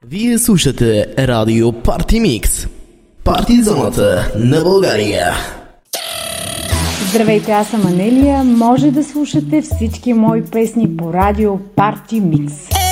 Вие слушате Радио Парти Микс. Парти зоната на България. Здравейте, аз съм Анелия. Може да слушате всички мои песни по Радио Парти Микс.